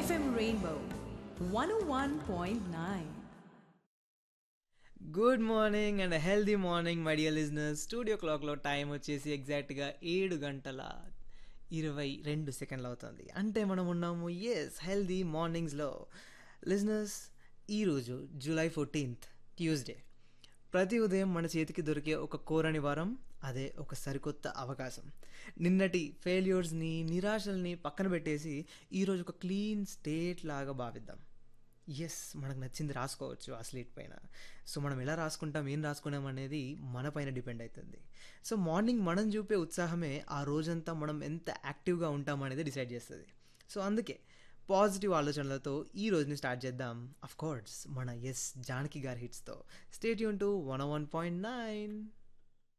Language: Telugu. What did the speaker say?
FM Rainbow 101.9. Good morning and healthy morning my dear listeners. Studio క్లాక్లో టైం వచ్చేసి ఎగ్జాక్ట్గా 7 గంటల 22 సెకండ్లు అవుతుంది. అంటే మనం ఉన్నాము హెల్దీ మార్నింగ్స్లో. లిజనర్స్, ఈరోజు జూలై 14 ట్యూస్డే. ప్రతి ఉదయం మన చేతికి దొరికే ఒక కోరని వారం, అదే ఒక సరికొత్త అవకాశం. నిన్నటి ఫెయిల్యూర్స్ని, నిరాశల్ని పక్కన పెట్టేసి ఈరోజు ఒక క్లీన్ స్టేట్ లాగా భావిద్దాం. మనకు నచ్చింది రాసుకోవచ్చు ఆ స్లేట్ పైన. సో మనం ఎలా రాసుకుంటాం, ఏం రాసుకున్నాం అనేది మన పైన డిపెండ్ అవుతుంది. సో మార్నింగ్ మనం చూపే ఉత్సాహమే ఆ రోజంతా మనం ఎంత యాక్టివ్గా ఉంటాం అనేది డిసైడ్ చేస్తుంది. సో అందుకే పాజిటివ్ ఆలోచనలతో ఈ రోజుని స్టార్ట్ చేద్దాం. అఫ్ కోర్స్ మన జానకి గారి హిట్స్తో. Stay tune to 101.9.